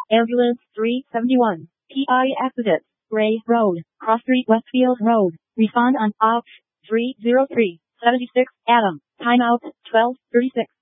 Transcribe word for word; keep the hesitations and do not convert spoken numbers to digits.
Ambulance three seventy-one. P I accident. Ray Road, Cross Street, Westfield Road. Refund on O P three zero three seven six. Adam. Timeout twelve thirty-six.